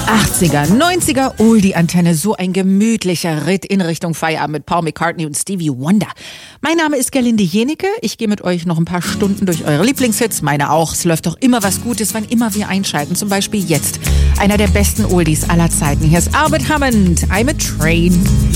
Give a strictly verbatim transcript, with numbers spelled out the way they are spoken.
achtziger, neunziger Oldie-Antenne, so ein gemütlicher Ritt in Richtung Feierabend mit Paul McCartney und Stevie Wonder. Mein Name ist Gerlinde Jenecke, ich gehe mit euch noch ein paar Stunden durch eure Lieblingshits, meine auch. Es läuft doch immer was Gutes, wann immer wir einschalten, zum Beispiel jetzt. Einer der besten Oldies aller Zeiten, hier ist Albert Hammond, I'm a Train.